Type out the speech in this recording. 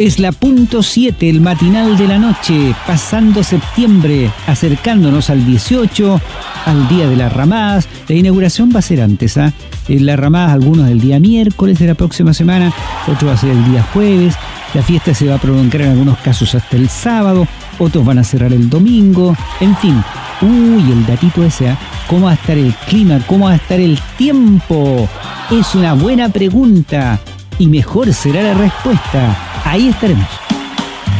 Es la punto 7, el matinal de la noche, pasando septiembre, acercándonos al 18, al día de las ramadas. La inauguración va a ser antes, las ramadas, algunos el día miércoles de la próxima semana, otro va a ser el día jueves. La fiesta se va a prolongar en algunos casos hasta el sábado, otros van a cerrar el domingo, en fin. El datito ese, ¿cómo va a estar el clima? ¿Cómo va a estar el tiempo? Es una buena pregunta y mejor será la respuesta. Ahí estaremos.